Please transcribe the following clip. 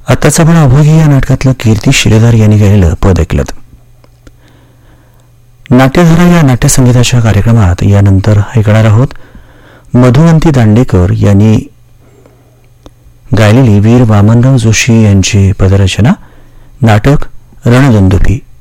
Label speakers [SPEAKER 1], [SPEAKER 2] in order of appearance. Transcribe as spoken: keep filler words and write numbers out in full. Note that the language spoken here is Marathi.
[SPEAKER 1] आताच आपण अभोगी या नाटकातलं कीर्ती शिलेदार यांनी गायलेलं पद ऐकलं. नाट्यधारा या नाट्यसंगीताच्या कार्यक्रमात यानंतर ऐकणार आहोत मधुवंती दांडेकर यांनी गायलेली वीर वामनराव जोशी यांची पदरचना, नाटक रणदंदुभी.